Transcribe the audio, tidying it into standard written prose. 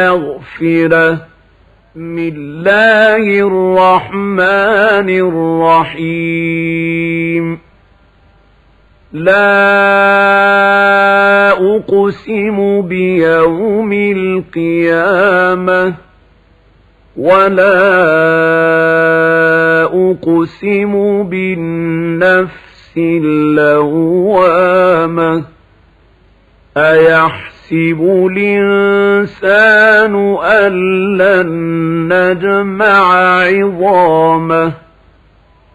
مغفرة. بسم الله الرحمن الرحيم. لا أقسم بيوم القيامة ولا أقسم بالنفس اللوامة. أيحسب الإنسان أن لن نجمع عظامه